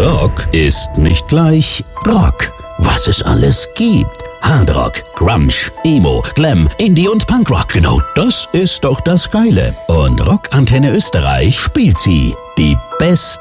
Rock ist nicht gleich Rock. Was es alles gibt. Hardrock, Grunge, Emo, Glam, Indie und Punkrock. Genau das ist doch das Geile. Und Rockantenne Österreich spielt sie. Die beste